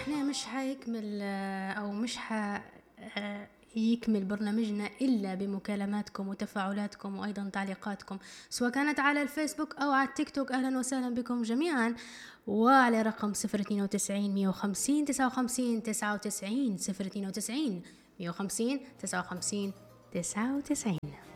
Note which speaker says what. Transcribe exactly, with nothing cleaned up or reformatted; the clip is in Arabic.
Speaker 1: احنا مش حيكمل او مش ح يكمل برنامجنا إلا بمكالماتكم وتفاعلاتكم وأيضا تعليقاتكم، سواء كانت على الفيسبوك أو على التيك توك. أهلا وسهلا بكم جميعا، وعلى رقم صفر اثنين وتسعين مية وخمسين تسعة وخمسين تسعة وتسعين صفر اثنين وتسعين مية وخمسين تسعة وخمسين تسعة وتسعين.